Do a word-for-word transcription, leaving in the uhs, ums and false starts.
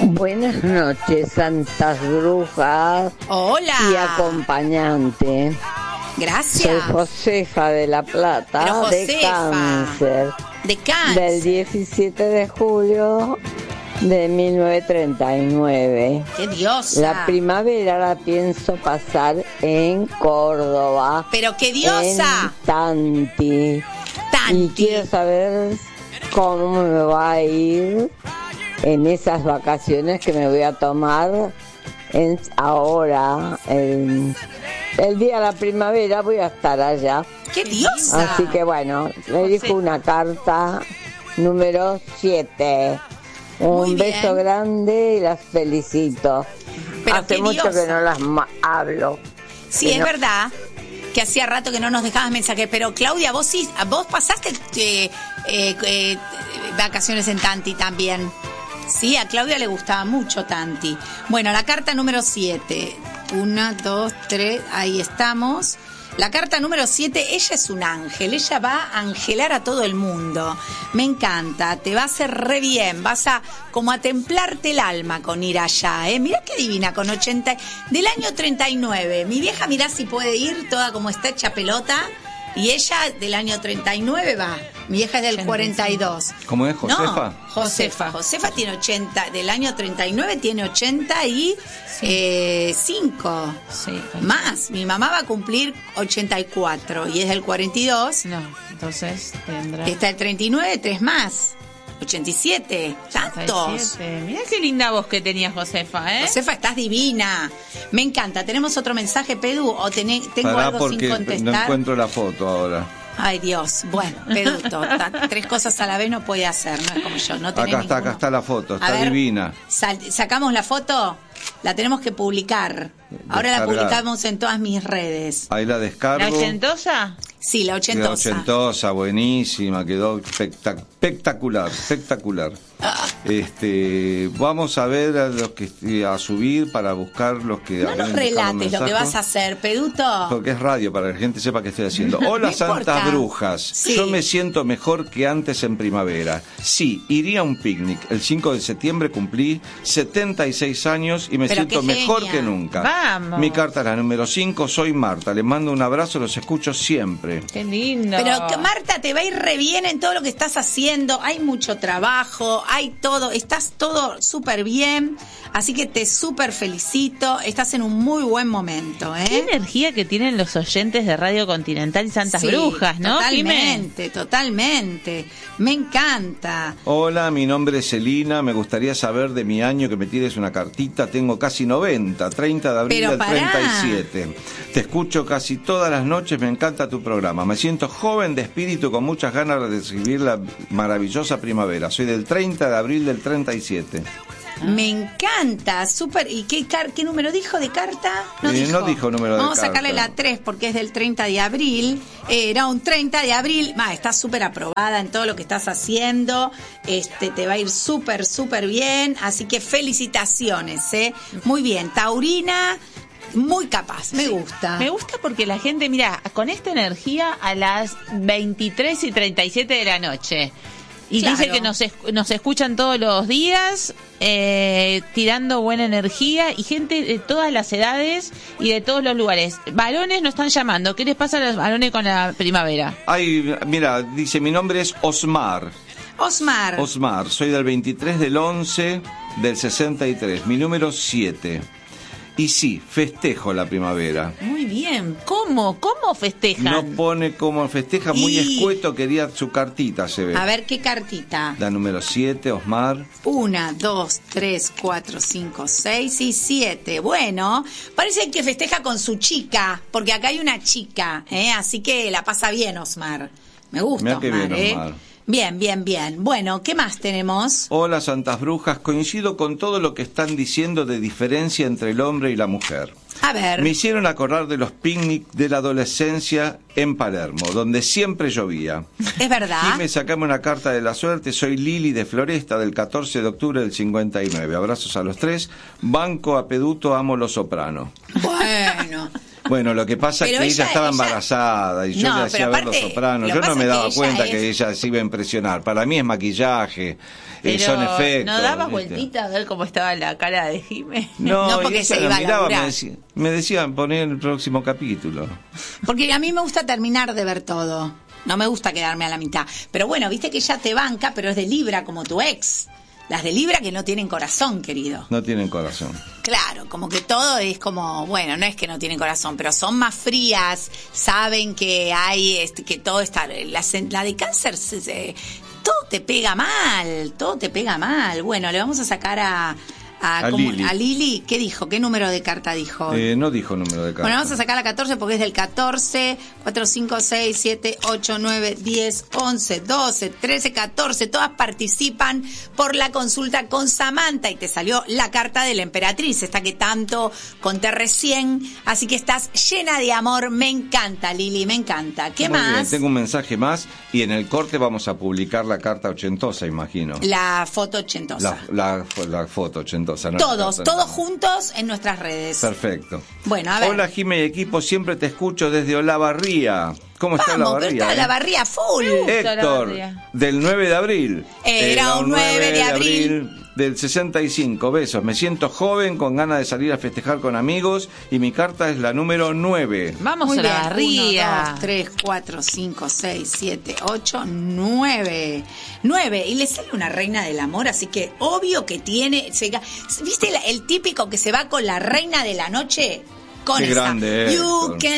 Buenas noches, santas brujas. Hola. Y acompañante. Gracias. Soy Josefa de La Plata, Pero Josefa, de Cáncer. De Cáncer. Del diecisiete de julio de mil novecientos treinta y nueve. ¡Qué diosa! La primavera la pienso pasar en Córdoba. ¡Pero qué diosa! En Tanti. Tanti. Y quiero saber cómo me va a ir en esas vacaciones que me voy a tomar en, ahora, el, el día de la primavera voy a estar allá. ¡Qué diosa! Así que bueno, le dijo una carta número siete. Un beso grande y las felicito. Pero hace mucho diosa. que no las ma- hablo. Sí, que es no... verdad que hacía rato que no nos dejabas mensajes, pero Claudia, vos sí, vos pasaste eh, eh, eh, vacaciones en Tanti también. Sí, a Claudia le gustaba mucho Tanti. Bueno, la carta número siete. Una, dos, tres, ahí estamos. La carta número siete, ella es un ángel, ella va a angelar a todo el mundo. Me encanta, te va a hacer re bien, vas a como a templarte el alma con ir allá, ¿eh? Mirá qué divina, con ochenta, del año treinta y nueve. Mi vieja, mirá si puede ir, toda como está hecha pelota, y ella del año treinta y nueve va. Mi vieja es del cuarenta y dos. ¿Cómo es, Josefa? No, Josefa. Josefa tiene ochenta, del año treinta y nueve tiene ochenta y cinco. Sí. Más, mi mamá va a cumplir ochenta y cuatro y es del cuarenta y dos. No, entonces tendrá... Está el treinta y nueve, tres más. ochenta y siete, tantos. Mirá qué linda voz que tenía Josefa, ¿eh? Josefa, estás divina. Me encanta. ¿Tenemos otro mensaje, Pedu? ¿O tené, tengo Pará, algo sin porque contestar? no encuentro la foto ahora. Ay, Dios. Bueno, Peduto, ta- tres cosas a la vez no puede hacer, no es como yo. No tenés Acá está, ninguno. acá está la foto, A está ver, divina. sal- sacamos la foto, la tenemos que publicar. Ahora la Descargar. publicamos en todas mis redes. Ahí la descargo. ¿La ochentosa? Sí, la La ochentosa. ochentosa, buenísima, quedó espectac- espectacular, espectacular. Este, vamos a ver a los que a subir para buscar los que No habrán nos dejado relates lo que mensajes. vas a hacer, Peduto. Porque es radio, para que la gente sepa qué estoy haciendo. Hola, No santas importa. brujas. Sí. Yo me siento mejor que antes en primavera. Sí, iría a un picnic. El cinco de septiembre cumplí setenta y seis años y me Pero siento qué mejor genia. que nunca. Vamos. Mi carta es la número cinco. Soy Marta. Les mando un abrazo, los escucho siempre. Qué lindo. Pero que, Marta, te va a ir re bien en todo lo que estás haciendo. Hay mucho trabajo, hay todo, estás todo súper bien. Así que te súper felicito. Estás en un muy buen momento, ¿eh? Qué energía que tienen los oyentes de Radio Continental y Santas Sí, Brujas, ¿no? Totalmente, totalmente. Me encanta. Hola, mi nombre es Celina. Me gustaría saber de mi año, que me tires una cartita. Tengo casi noventa, treinta de abril Pero del pará. treinta y siete. Te escucho casi todas las noches. Me encanta tu programa. Me siento joven de espíritu con muchas ganas de recibir la maravillosa primavera. Soy del treinta de abril del treinta y siete. Me encanta, súper. ¿Y qué, car- qué número dijo de carta? Eh, no dijo número de Vamos a carta. sacarle la tres porque es del treinta de abril. Eh, Era un treinta de abril. Ma, estás súper aprobada en todo lo que estás haciendo. Este, te va a ir súper, súper bien. Así que felicitaciones, ¿eh? Muy bien. Taurina, muy capaz. Me gusta. Me gusta porque la gente, mira, con esta energía a las veintitrés y treinta y siete de la noche. Y Claro. dice que nos, es- nos escuchan todos los días, eh, tirando buena energía, y gente de todas las edades y de todos los lugares. Varones nos están llamando. ¿Qué les pasa a los varones con la primavera? Ay, mira, dice, mi nombre es Osmar. Osmar. Osmar, soy del veintitrés del once del sesenta y tres, mi número siete. Y sí, festejo la primavera. Muy bien. ¿Cómo? ¿Cómo festejan? No pone como festeja, muy Y- escueto, quería su cartita, se ve. A ver qué cartita. La número siete, Osmar. Una, dos, tres, cuatro, cinco, seis y siete. Bueno, parece que festeja con su chica, porque acá hay una chica, ¿eh? Así que la pasa bien, Osmar. Me gusta, Mirá qué Osmar, bien, ¿eh? Osmar. Bien, bien, bien. Bueno, ¿qué más tenemos? Hola, santas brujas, coincido con todo lo que están diciendo de diferencia entre el hombre y la mujer. A ver. Me hicieron acordar de los picnics de la adolescencia en Palermo, donde siempre llovía. Es verdad. Jimé, sacame una carta de la suerte. Soy Lili de Floresta, del catorce de octubre del cincuenta y nueve. Abrazos a los tres. Banco a Peduto, amo los soprano. Bueno, Bueno, lo que pasa Pero es que ella, ella- estaba ella- embarazada y yo No, le hacía pero ver Los aparte, Sopranos. lo Yo pasa no me es daba que ella cuenta es- que ella se iba a impresionar. Para mí es maquillaje, eh, Pero son efectos. ¿no dabas ¿viste? vueltita a ver cómo estaba la cara de Jimé? No, No, porque y ella se la iba a miraba, me, laburar. decía, me decían poner el próximo capítulo. Porque a mí me gusta terminar de ver todo. No me gusta quedarme a la mitad. Pero bueno, viste que ella te banca, pero es de Libra como tu ex. Las de Libra que no tienen corazón, querido. No tienen corazón. Claro, como que todo es como, bueno, no es que no tienen corazón, pero son más frías, saben que hay, este, que todo está, la, la de cáncer, se, se, todo te pega mal, todo te pega mal. Bueno, le vamos a sacar a, a, A como- Lili. a Lili, ¿qué dijo? ¿Qué número de carta dijo? Eh, no dijo número de carta. Bueno, vamos a sacar la catorce porque es del catorce, cuatro, cinco, seis, siete, ocho, nueve, diez, once, doce, trece, catorce. Todas participan por la consulta con Samantha y te salió la carta de la emperatriz, esta que tanto conté recién. Así que estás llena de amor. Me encanta, Lili, me encanta. ¿Qué Muy más? bien, tengo un mensaje más y en el corte vamos a publicar la carta ochentosa, imagino. La foto ochentosa. La, la, la foto ochentosa. No Todos, la carta. todos juntos en nuestras redes. Perfecto. Bueno, a ver. Hola, Jimé y equipo, siempre te escucho desde Olavarría. ¿Cómo está Vamos, pero Olavarría? está eh? la barría full. Héctor, Olavarría. del nueve de abril. Era un nueve de abril. Del sesenta y cinco. Besos. Me siento joven, con ganas de salir a festejar con amigos y mi carta es la número nueve. Vamos Muy a bien, la barría. uno, dos, tres, cuatro, cinco, seis, siete, ocho, nueve. nueve. Y le sale una reina del amor, así que obvio que tiene... se- ¿Viste la- el típico que se va con la reina de la noche? Con Qué esa. grande, You Héctor. can